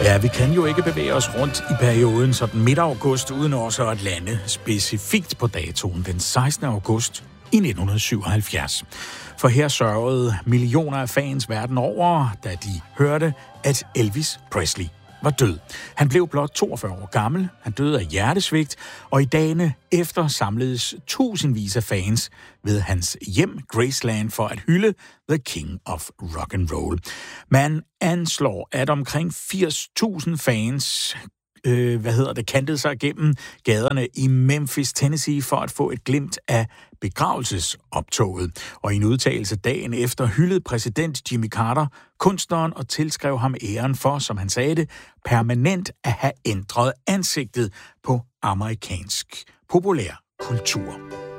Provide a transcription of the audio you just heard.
Ja, vi kan jo ikke bevæge os rundt i perioden sådan midt august, uden også at lande specifikt på datoen den 16. august i 1977. For her sørgede millioner af fans verden over, da de hørte, at Elvis Presley var død. Han blev blot 42 år gammel, han døde af hjertesvigt, og i dagene efter samledes tusindvis af fans ved hans hjem Graceland for at hylde The King of Rock and Roll. Man anslår, at omkring 80.000 fans kantede sig igennem gaderne i Memphis, Tennessee for at få et glimt af begravelsesoptoget. Og i en udtalelse dagen efter hyldede præsident Jimmy Carter kunstneren og tilskrev ham æren for, som han sagde det, permanent at have ændret ansigtet på amerikansk populær kultur.